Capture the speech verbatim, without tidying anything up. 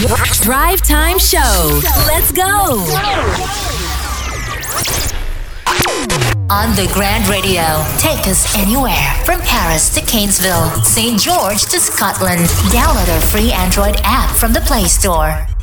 Drive Time Show. Let's go. On the Grand Radio, take us anywhere from Paris to Gainesville, Saint George to Scotland. Download our free Android app from the Play Store.